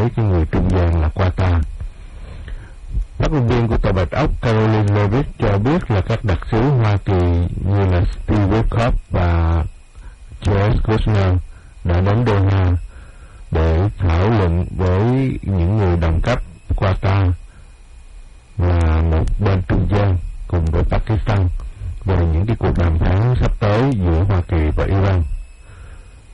với cái người trung gian là Qatar. Phát ngôn viên của Tòa Bạch Ốc Caroline Leavitt cho biết là các đặc sứ Hoa Kỳ như là Steve Witkoff và Jared Kushner đã đến Doha để thảo luận với những người đồng cấp Qatar là một bên trung gian